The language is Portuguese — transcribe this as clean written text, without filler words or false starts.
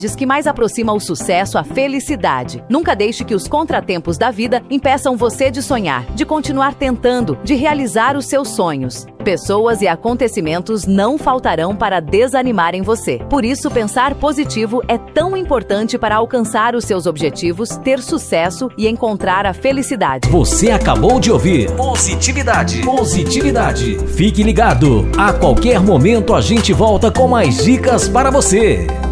Que mais aproxima o sucesso à felicidade. Nunca deixe que os contratempos da vida impeçam você de sonhar, de continuar tentando, de realizar os seus sonhos. Pessoas e acontecimentos não faltarão para desanimarem você. Por isso, pensar positivo é tão importante para alcançar os seus objetivos, ter sucesso e encontrar a felicidade. Você acabou de ouvir Positividade. Positividade. Fique ligado. A qualquer momento a gente volta com mais dicas para você.